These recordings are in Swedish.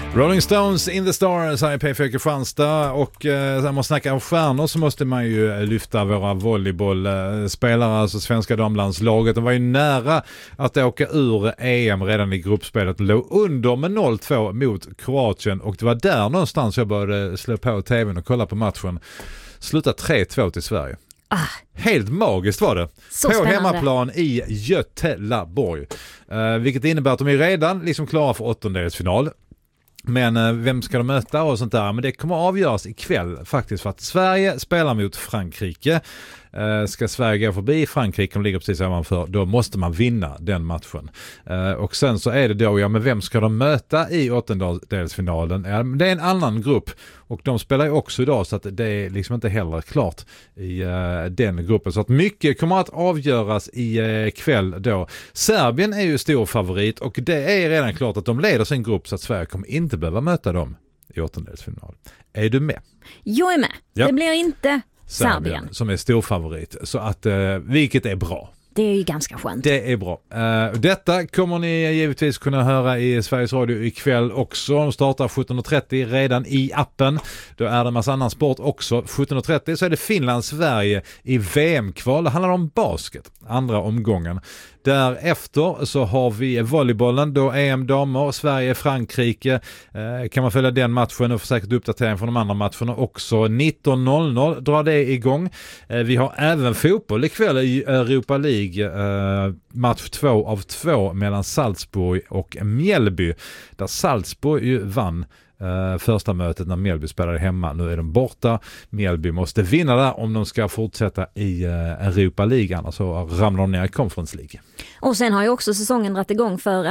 Rolling Stones in the Stars här i P4 Kristianstad och när man snackar om stjärnor så måste man ju lyfta våra volleybollspelare, alltså svenska damlandslaget. De var ju nära att åka ur EM redan i gruppspelet, låg under med 0-2 mot Kroatien och det var där någonstans jag började slå på tvn och kolla på matchen. Sluta 3-2 till Sverige. Helt magiskt var det. Så på spännande. Hemmaplan i Göteborg. Vilket innebär att de är redan liksom klara för åttondelsfinal. Men vem ska de möta och sånt där? Men det kommer avgöras ikväll faktiskt för att Sverige spelar mot Frankrike. Ska Sverige gå förbi Frankrike, de ligger precis ovanför, då måste man vinna den matchen. Och sen så är det då, men vem ska de möta i åttondelsfinalen? Det är en annan grupp och de spelar ju också idag så att det är liksom inte heller klart i den gruppen. Så att mycket kommer att avgöras i kväll då. Serbien är ju stor favorit och det är redan klart att de leder sin grupp så att Sverige kommer inte behöva möta dem i åttondelsfinal. Är du med? Jag är med. Ja. Det blir inte Serbien. Som är stor favorit. Så att, vilket är bra. Det är ju ganska skönt. Det är bra. Detta kommer ni givetvis kunna höra i Sveriges Radio ikväll också. De startar 17.30 redan i appen. Då är det en massa annan sport också. 17.30 så är det Finland-Sverige i VM-kval. Det handlar om basket. Andra omgången. Därefter så har vi volleybollen, då EM-damer, Sverige-Frankrike. Kan man följa den matchen och få säkert uppdatering från de andra matcherna också. 19.00 drar det igång. Vi har även fotboll ikväll i Europa League. Match 2 av 2 mellan Salzburg och Mjällby. Där Salzburg ju vann första mötet när Mjällby spelade hemma. Nu är de borta. Mjällby måste vinna där om de ska fortsätta i Europa League, annars så ramlar de ner i Conference League. Och sen har ju också säsongen dratt igång för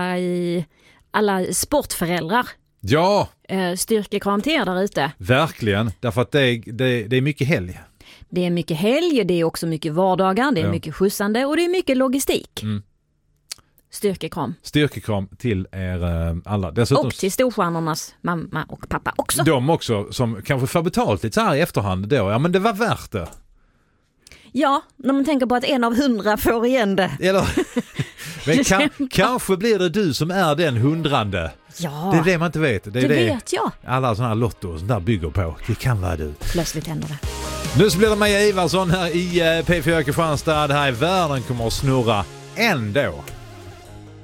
alla sportföräldrar. Ja! Styrkekram till er där ute. Verkligen, därför att det är mycket helg. Det är mycket helg, det är också mycket vardagar, det är mycket skjutsande och det är mycket logistik. Styrkekram till er alla. Dessutom, och till storstjärnornas mamma och pappa också. De också, som kanske får betalt lite så här i efterhand då. Ja, men det var värt det. Ja, när man tänker på att 1 av 100 får igen det. Eller, men kanske blir det du som är den 100:e. Ja. Det är det man inte vet. Det vet jag. Alla sådana här lotto och sånt där bygger på. Det kan vara du. Plötsligt händer det. Nu så blir det Maja Ivarsson här i P4 Kristianstad. Det här är Världen kommer att snurra ändå.